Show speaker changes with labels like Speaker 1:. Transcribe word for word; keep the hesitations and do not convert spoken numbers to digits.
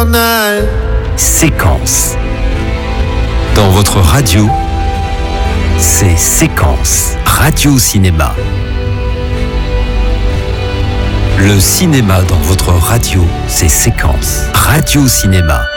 Speaker 1: Séquence. Dans votre radio, c'est Séquence, radio-cinéma. Le cinéma dans votre radio, c'est Séquence, radio-cinéma.